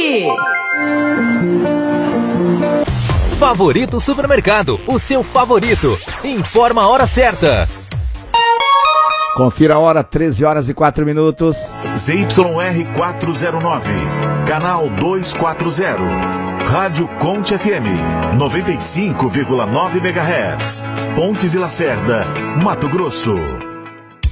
aqui. Favorito Supermercado, o seu favorito. Informa a hora certa. Confira a hora, 13 horas e 4 minutos. ZYR 409, canal 240. Rádio Conte FM, 95,9 MHz. Pontes e Lacerda, Mato Grosso.